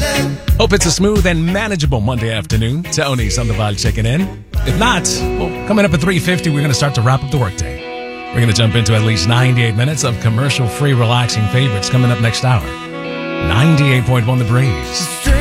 Hope it's a smooth and manageable Monday afternoon. Tony Sandoval checking in. If not, well, coming up at 3:50, we're going to start to wrap up the workday. We're going to jump into at least 98 minutes of commercial-free, relaxing favorites coming up next hour. 98.1 The Breeze.